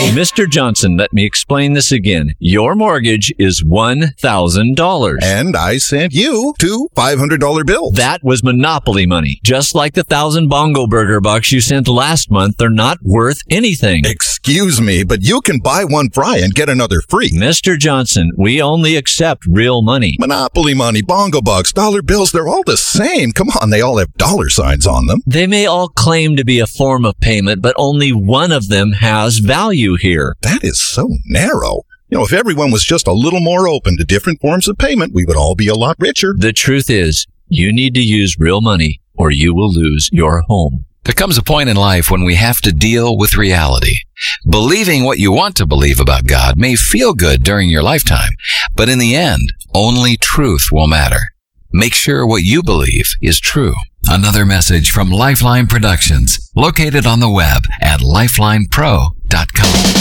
Mr. Johnson, let me explain this again. Your mortgage is $1,000. And I sent you two $500 bills. That was monopoly money. Just like the 1,000 Bongo Burger bucks you sent last month, they're not worth anything. Excuse me, but you can buy one fry and get another free. Mr. Johnson, we only accept real money. Monopoly money, bongo bucks, dollar bills, they're all the same. Come on, they all have dollar signs on them. They may all claim to be a form of payment, but only one of them has value here. That is so narrow. If everyone was just a little more open to different forms of payment, we would all be a lot richer. The truth is, you need to use real money or you will lose your home. There comes a point in life when we have to deal with reality. Believing what you want to believe about God may feel good during your lifetime, but in the end, only truth will matter. Make sure what you believe is true. Another message from Lifeline Productions, located on the web at lifelinepro.com.